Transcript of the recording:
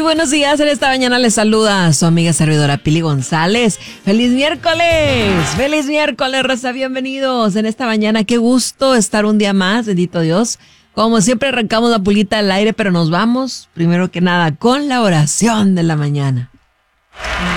buenos días. En esta mañana les saluda su amiga servidora Pili González. ¡Feliz miércoles! ¡Feliz miércoles, raza! Bienvenidos en esta mañana. Qué gusto estar un día más, bendito Dios. Como siempre arrancamos la pulguita al aire, pero nos vamos, primero que nada, con la oración de la mañana.